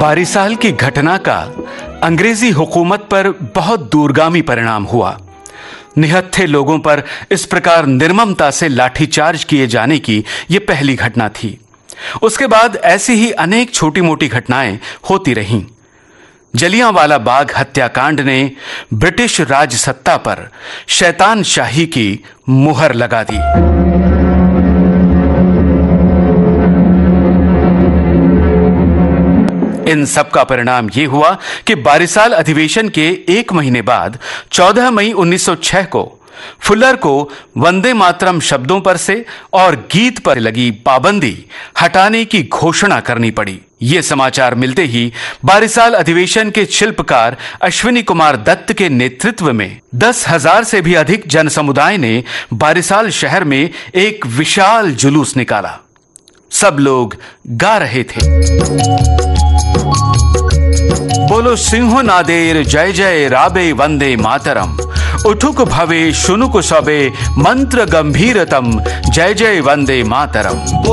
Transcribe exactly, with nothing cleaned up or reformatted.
बारिसाल की घटना का अंग्रेजी हुकूमत पर बहुत दूरगामी परिणाम हुआ। निहत्थे लोगों पर इस प्रकार निर्ममता से लाठीचार्ज किए जाने की यह पहली घटना थी। उसके बाद ऐसी ही अनेक छोटी मोटी घटनाएं होती रहीं। जलियांवाला बाग हत्याकांड ने ब्रिटिश राज सत्ता पर शैतान शाही की मुहर लगा दी। इन सब का परिणाम यह हुआ कि बारिसाल अधिवेशन के एक महीने बाद चौदह मई उन्नीस सौ छह को फुल्लर को वंदे मातरम शब्दों पर से और गीत पर लगी पाबंदी हटाने की घोषणा करनी पड़ी। ये समाचार मिलते ही बारिसाल अधिवेशन के शिल्पकार अश्विनी कुमार दत्त के नेतृत्व में दस हजार से भी अधिक जनसमुदाय ने बारिसाल शहर में एक विशाल जुलूस निकाला। सब लोग गा रहे थे, बोलो सिंह नादेर जय जय राबे वंदे मातरम, उठुक भवे शुनुक सबे मंत्र गंभीरतम जय जय वंदे मातरम।